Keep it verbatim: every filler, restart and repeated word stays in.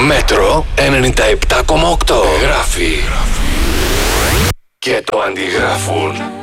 Μέτρο ενενήντα επτά κόμμα οκτώ. Γράφει και το αντιγράφουν